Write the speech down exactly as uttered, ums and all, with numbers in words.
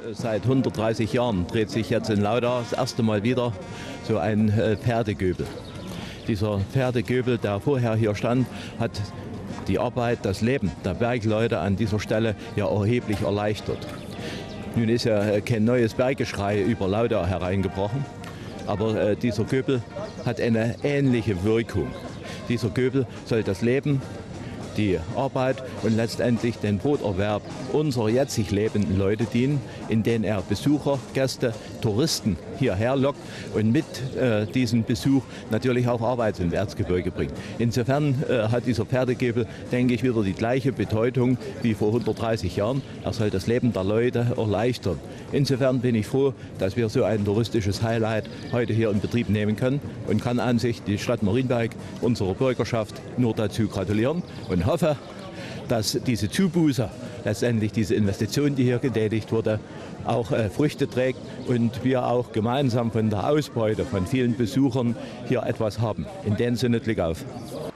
Seit hundertdreißig Jahren dreht sich jetzt in Lauda das erste Mal wieder so ein Pferdegöbel. Dieser Pferdegöbel, der vorher hier stand, hat die Arbeit, das Leben der Bergleute an dieser Stelle ja erheblich erleichtert. Nun ist ja kein neues Berggeschrei über Lauda hereingebrochen, aber dieser Göbel hat eine ähnliche Wirkung. Dieser Göbel soll das Leben, die Arbeit und letztendlich den Broterwerb unserer jetzig lebenden Leute dienen, in denen er Besucher, Gäste, Touristen hierher lockt und mit äh, diesem Besuch natürlich auch Arbeit ins Erzgebirge bringt. Insofern äh, hat dieser Pferdegöbel, denke ich, wieder die gleiche Bedeutung wie vor hundertdreißig Jahren. Er soll das Leben der Leute erleichtern. Insofern bin ich froh, dass wir so ein touristisches Highlight heute hier in Betrieb nehmen können und kann an sich die Stadt Marienberg, unserer Bürgerschaft, nur dazu gratulieren und hoffe, dass diese Zubuße, letztendlich diese Investition, die hier getätigt wurde, auch äh, Früchte trägt und wir auch gemeinsam von der Ausbeute von vielen Besuchern hier etwas haben. In dem Sinne, Glück auf.